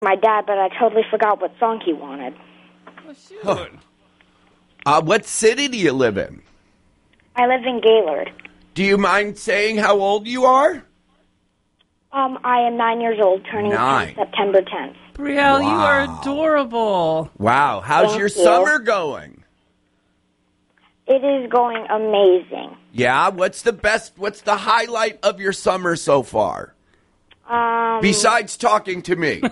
my dad, but I totally forgot what song he wanted. Oh, shoot. What city do you live in? I live in Gaylord. Do you mind saying how old you are? I am 9 years old, turning 10 September 10th. Brielle, you are adorable. Wow. How's Thank your you. summer going? It is going amazing. Yeah? What's the highlight of your summer so far? Besides talking to me.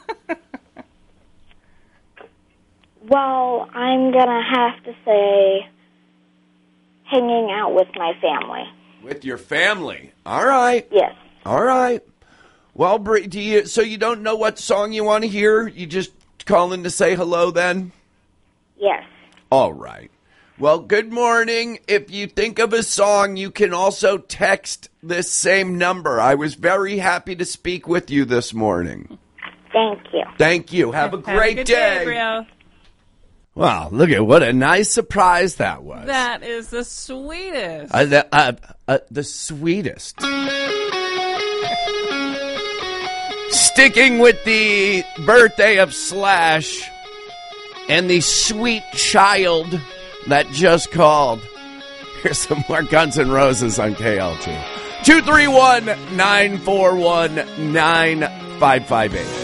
Well, I'm going to have to say hanging out with my family. With your family. All right. Yes. All right. Well, so you don't know what song you want to hear? You just calling to say hello then? Yes. All right. Well, good morning. If you think of a song, you can also text this same number. I was very happy to speak with you this morning. Thank you. Thank you. Have a great good day. Brielle. Wow, look at what a nice surprise that was. That is the sweetest. The sweetest. Sticking with the birthday of Slash and the sweet child that just called. Here's some more Guns N' Roses on KLT. 231-941-9558.